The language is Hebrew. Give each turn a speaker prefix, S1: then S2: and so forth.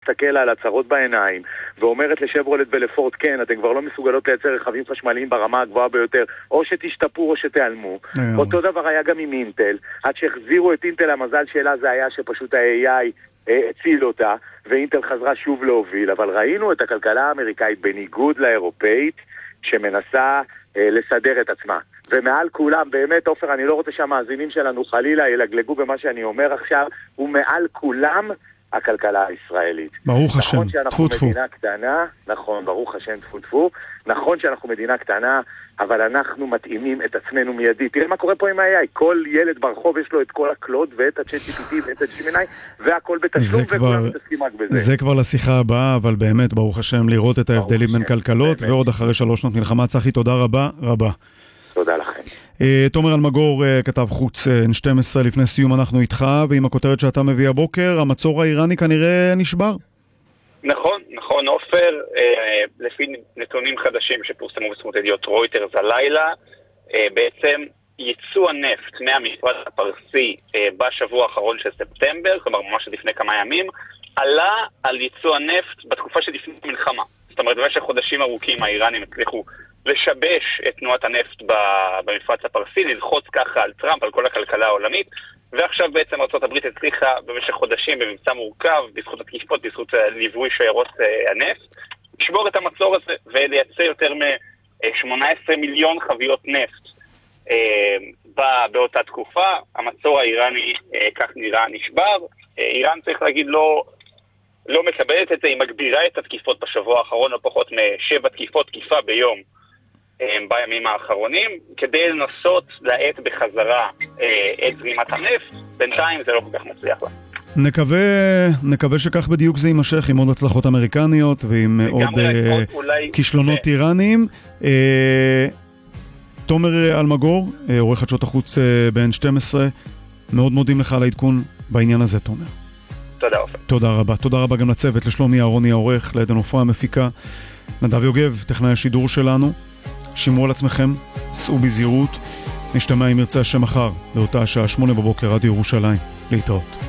S1: מסתכל על הצרות בעיניים, ואומרת לשברולט ולפורט, כן, אתם כבר לא מסוגלות לייצר רכבים חשמליים ברמה הגבוהה ביותר, או שתשתפרו או שתיעלמו. אותו דבר היה גם עם אינטל, עד שהחזירו את אינטל, המזל שלה זה היה שפשוט ה-AI הציל אותה, ואינטל חזרה שוב להוביל, אבל ראינו את הכלכלה האמריקאית בניגוד לאירופאית, שמנסה לסדר את עצמה. ומעל כולם, באמת, אופר, אני לא רוצה שהמאזינים שלנו חלילה ילגלגו במה שאני אומר עכשיו, ומעל כולם הכלכלה הישראלית.
S2: ברוך השם,
S1: נכון שאנחנו מדינה קטנה, נכון, ברוך השם, טפו. נכון שאנחנו מדינה קטנה, אבל אנחנו מתאימים את עצמנו מיידית. תראה מה קורה פה עם ה-AI. כל ילד ברחוב יש לו את כל הקלוד ואת ה-ChatGPT ואת ה-Gemini, והכל בתשלום וכולם מתעסקים רק בזה.
S2: זה כבר לשיחה הבאה, אבל באמת, ברוך השם, לראות את ההבדלים בין כלכלות, ועוד אחרי 3 שנות מלחמה. צחי, תודה רבה.
S1: תודה לכם.
S2: תומר אלמגור, כתב חוץ N12, לפני סיום אנחנו איתך, ועם הכותרת שאתה מביא הבוקר, המצור האיראני כנראה נשבר.
S3: נכון, אופר, לפי נתונים חדשים שפורסמו בסוכנות ידיעות רויטרס הלילה, בעצם ייצוא הנפט מהמפרץ הפרסי בשבוע האחרון של ספטמבר, כלומר ממש לפני כמה ימים, עלה על ייצוא הנפט בתקופה שלפני המלחמה. זאת אומרת, במשך חודשים ארוכים האיראנים הצליחו לשבש את תנועת הנפט במפרץ הפרסי, ללחוץ ככה על טראמפ, על כל הכלכלה העולמית, ועכשיו בעצם ארצות הברית הצליחה במשך חודשים במבצע מורכב, בזכות התקיפות, בזכות ליווי שיירות הנפט, לשבור את המצור הזה ולייצר יותר מ-18 מיליון חביות נפט באותה תקופה. המצור האיראני, כך נראה, נשבר. איראן, צריך להגיד, לא מקבלת את זה, היא מגבירה את התקיפות בשבוע האחרון, לא פחות מ7 תקיפה ביום בימים האחרונים, כדי לנסות להאט בחזרה את זרימת הנפט. בינתיים זה לא כל כך מצליח לה.
S2: נקווה שכך בדיוק זה יימשך, עם עוד הצלחות אמריקניות ועם עוד כישלונות איראניים. תומר אלמגור, עורך חדשות החוץ ב-N12, מאוד מודים לך על העדכון בעניין הזה, תומר.
S3: תודה רבה.
S2: תודה רבה גם לצוות, לשלומי אהרוני העורך, לעדן עופרה המפיקה, נדב יוגב, טכנאי השידור שלנו. שמרו על עצמכם, סעו בזהירות, נשתמע אם ירצה השם מחר, באותה השעה 8 בבוקר, רדיו ירושלים. להתראות.